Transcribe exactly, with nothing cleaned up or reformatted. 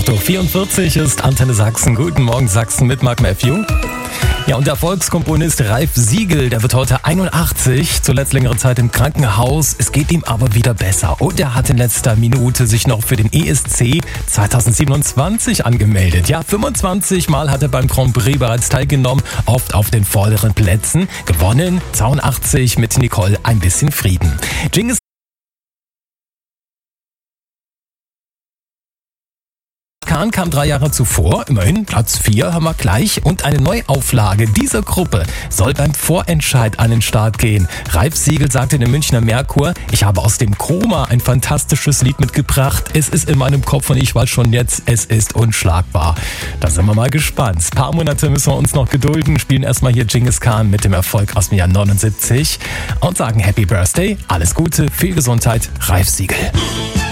acht Uhr vierundvierzig ist Antenne Sachsen. Guten Morgen Sachsen mit Mark Matthew. Ja, und der Volkskomponist Ralf Siegel, der wird heute einundachtzig, zuletzt längere Zeit im Krankenhaus. Es geht ihm aber wieder besser. Und er hat in letzter Minute sich noch für den E S C zweitausendsiebenundzwanzig angemeldet. Ja, fünfundzwanzig Mal hat er beim Grand Prix bereits teilgenommen, oft auf den vorderen Plätzen. Gewonnen, zweiundachtzig mit Nicole Ein bisschen Frieden. Genghis Khan kam drei Jahre zuvor, immerhin Platz vier haben wir gleich, und eine Neuauflage dieser Gruppe soll beim Vorentscheid an den Start gehen. Ralf Siegel sagte in dem Münchner Merkur: Ich habe aus dem Koma ein fantastisches Lied mitgebracht. Es ist in meinem Kopf und ich weiß schon jetzt, es ist unschlagbar. Da sind wir mal gespannt. Ein paar Monate müssen wir uns noch gedulden, spielen erstmal hier Genghis Khan mit dem Erfolg aus dem Jahr neunundsiebzig und sagen Happy Birthday, alles Gute, viel Gesundheit, Ralf Siegel.